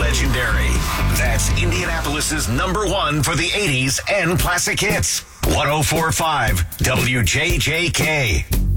legendary. That's Indianapolis's number one for the 80s and classic hits. 104.5 WJJK.